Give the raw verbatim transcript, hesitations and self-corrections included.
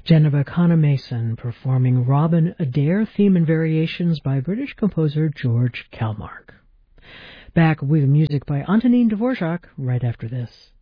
Geneva Connor-Mason performing Robin Adair, theme and variations by British composer George Kalmark. Back with music by Antonin Dvorak right after this.